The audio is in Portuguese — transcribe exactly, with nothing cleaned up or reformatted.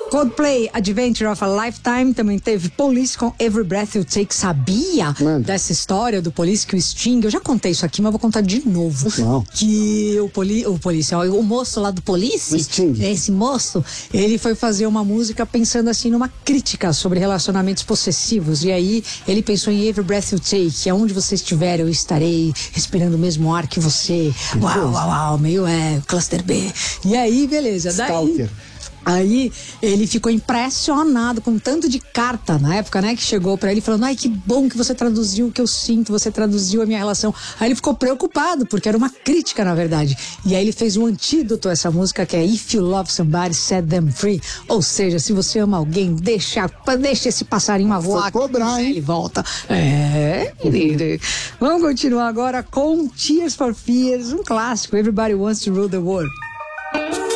Coldplay, Adventure of a Lifetime. Também teve Police com Every Breath You Take. Sabia Mano. dessa história do Police que o Sting... Eu já contei isso aqui, mas vou contar de novo. Não. Que o, poli, o policial, o moço lá do Police, O Sting. esse moço, ele foi fazer uma música pensando assim numa crítica sobre relacionamentos possessivos. E aí ele pensou em Every Breath You Take, que aonde você estiver eu estarei respirando o mesmo ar que você. Uau, uau, uau, meio é, cluster B. E aí, beleza. Daí, Stalker. Aí ele ficou impressionado com tanto de carta na época, né? Que chegou pra ele falando, ai, que bom que você traduziu o que eu sinto, você traduziu a minha relação. Aí ele ficou preocupado, porque era uma crítica, na verdade. E aí ele fez um antídoto a essa música, que é If You Love Somebody, Set Them Free. Ou seja, se você ama alguém, deixa, deixa esse passarinho voar. Foi cobrar, hein? Ele volta. É, querido. Vamos continuar agora com Tears for Fears, um clássico, Everybody Wants to Rule the World.